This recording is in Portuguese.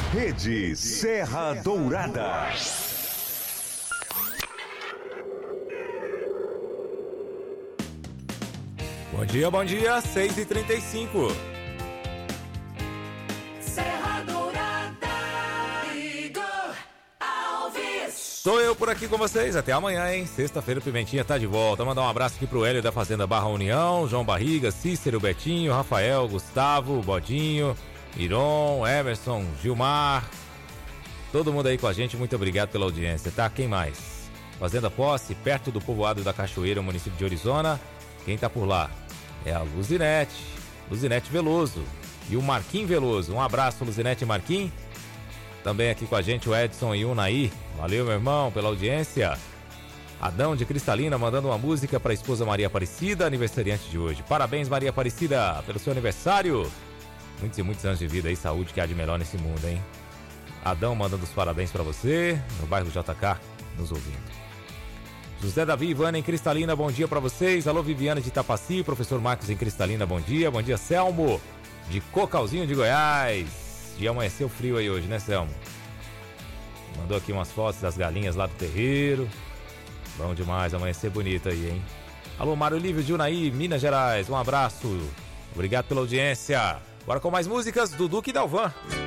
Rede Serra Dourada. Bom dia, 6h35. Serra Dourada, Igor Alves. Sou eu por aqui com vocês, até amanhã, hein? Sexta-feira o Pimentinha tá de volta. Mandar um abraço aqui pro Hélio da Fazenda Barra União, João Barriga, Cícero, Betinho, Rafael, Gustavo, Bodinho, Iron, Emerson, Gilmar. Todo mundo aí com a gente, muito obrigado pela audiência, tá? Quem mais? Fazenda Posse, perto do povoado da Cachoeira, município de Orizona. Quem tá por lá? É a Luzinete Veloso e o Marquinhos Veloso. Um abraço, Luzinete e Marquinhos. Também aqui com a gente o Edson e o Naí. Valeu, meu irmão, pela audiência. Adão de Cristalina mandando uma música para a esposa Maria Aparecida, aniversariante de hoje. Parabéns, Maria Aparecida, pelo seu aniversário. Muitos e muitos anos de vida e saúde que há de melhor nesse mundo, hein? Adão mandando os parabéns para você, no bairro JK, nos ouvindo. José Davi e Ivana em Cristalina, bom dia pra vocês. Alô, Viviana de Itapaci, professor Marcos em Cristalina, bom dia. Bom dia, Selmo, de Cocalzinho de Goiás. Dia amanheceu frio aí hoje, né, Selmo? Mandou aqui umas fotos das galinhas lá do terreiro. Bom demais, amanhecer bonito aí, hein? Alô, Mário Lívio de Unaí, Minas Gerais, um abraço. Obrigado pela audiência. Agora com mais músicas do Duque e Dalvan.